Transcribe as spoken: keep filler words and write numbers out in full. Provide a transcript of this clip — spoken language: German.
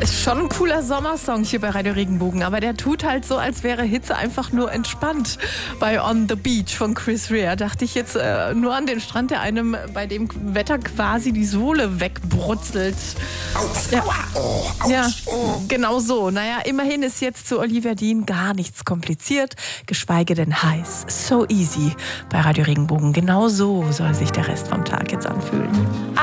Ist schon ein cooler Sommersong hier bei Radio Regenbogen, aber der tut halt so, als wäre Hitze einfach nur entspannt. Bei On the Beach von Chris Rea dachte ich jetzt äh, nur an den Strand, der einem bei dem Wetter quasi die Sohle wegbrutzelt. Aus, Ja. aua, oh, aus, Ja, oh. genau so. Naja, immerhin ist jetzt zu Olivia Dean gar nichts kompliziert, geschweige denn heiß. So easy bei Radio Regenbogen. Genau so soll sich der Rest vom Tag jetzt anfühlen.